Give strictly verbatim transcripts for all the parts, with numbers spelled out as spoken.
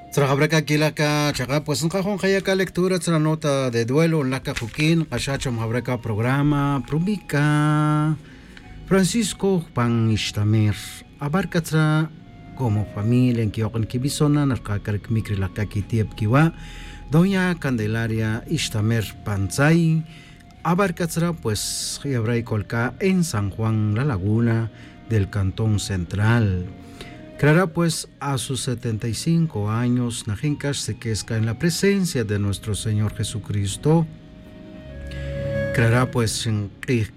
Trajabraca Kilaka, Chaga, pues un cajón Hayaka lectura, otra nota de duelo, Laka Juquín, Cachacho Mabraca programa, Prubica, Francisco Pan Ishtamer, Abarcatra como familia en Kiokan Kibisona, Narkakar Mikri Laka Kitiep Kiwa, Doña Candelaria Ishtamer Panzai, Abarcatra, pues Hebrai Colca en San Juan, La Laguna del Cantón Central. Creará pues a sus setenta y cinco años, Najinkas se quezca en la presencia de nuestro Señor Jesucristo. Creará pues en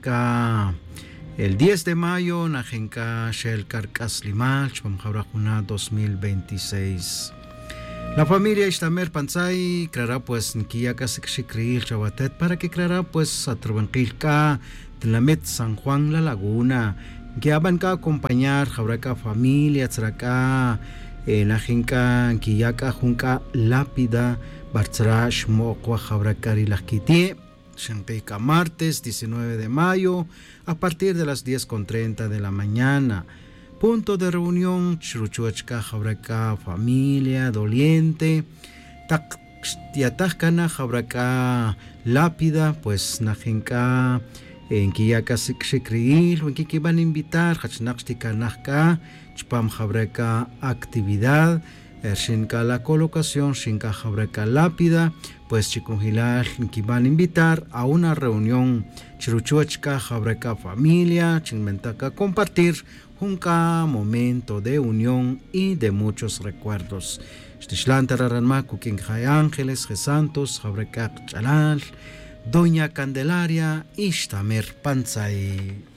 el diez de mayo, Najinka Shel Karkas Limach, Bamjabrajuna dos mil veintiséis. La familia Ishtamer Panzai creará pues en Kiyakas Xikril Chabatet para que creará pues a Trubanquilka de la Met San Juan La Laguna. Que abanca acompañar Jabraca familia Tzraka en la Jinka Kiyaka Junka Lápida Bartrash Mokwa Jabrakari Lakitie Shankeika martes diecinueve de mayo a partir de las diez con treinta de la mañana. Punto de reunión Chruchuachka Jabraca familia doliente Tak Tiatajkana Jabraca Lápida pues Najinka en Kiyaka Sikshikriil, en que van a invitar, Hachnakshtika Nahka, Chpam Jabreka actividad, Shinka la colocación, Shinka Jabreka lápida, pues Chikunjilal, que van a invitar a una reunión, Chiruchuachka Jabreka familia, Chinmentaka compartir, Junka momento de unión y de muchos recuerdos. Stishlantararanma, Kukin Jai Ángeles, Santos, Jabreka Chalal, Doña Candelaria Ishtamer Panzai.